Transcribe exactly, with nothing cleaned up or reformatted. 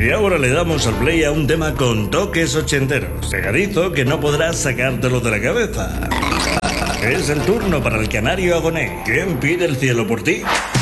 Y ahora le damos al play a un tema con toques ochenteros, pegadizo que no podrás sacártelo de la cabeza. Es el turno para el canario Agoné. ¿Quién pide el cielo por ti?